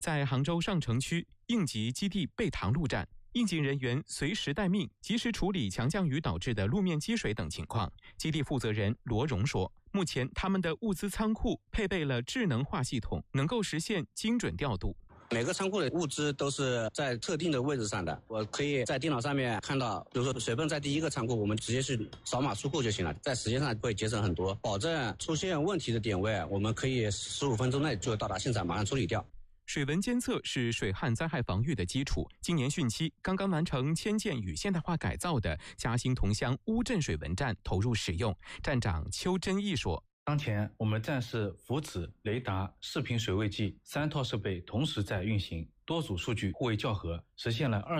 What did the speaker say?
在杭州上城区应急基地贝塘路站，应急人员随时待命，及时处理强降雨导致的路面积水等情况。基地负责人罗荣说，目前他们的物资仓库配备了智能化系统，能够实现精准调度。 每个仓库的物资都是在特定的位置上的，我可以在电脑上面看到，比如说水泵在第一个仓库，我们直接去扫码出库就行了，在时间上会节省很多，保证出现问题的点位，我们可以15分钟内就到达现场，马上处理掉。 水文监测是水旱灾害防御的基础。今年汛期，刚刚完成迁建与现代化改造的嘉兴桐乡乌镇水文站投入使用。站长邱真义说， 当前我们站是浮子、雷达、视频水位计3套设备同时在运行，多组数据互为校核，实现了